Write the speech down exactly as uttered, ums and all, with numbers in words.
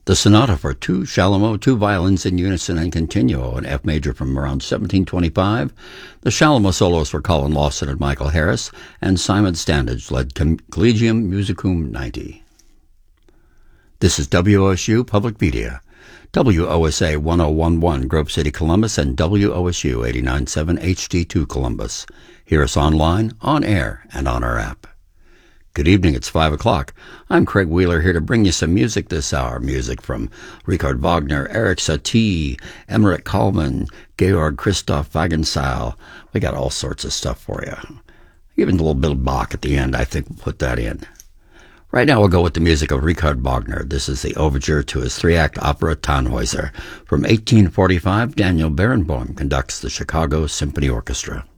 The sonata for two chalumeau, two violins in unison and continuo in F major from around seventeen twenty-five. The chalumeau solos were Colin Lawson and Michael Harris, and Simon Standage led Collegium Musicum ninety. This is W O S U Public Media. W O S A one oh one point one Grove City, Columbus, and W O S U eighty-nine point seven H D two Columbus. Hear us online, on air, and on our app. Good evening, it's five o'clock. I'm Craig Wheeler here to bring you some music this hour. Music from Richard Wagner, Eric Satie, Emmerich Kalman, Georg Christoph Wagenseil. We got all sorts of stuff for you. Even a little bit of Bach at the end, I think we'll put that in. Right now we'll go with the music of Richard Wagner. This is the overture to his three-act opera Tannhäuser. From eighteen forty-five, Daniel Barenboim conducts the Chicago Symphony Orchestra.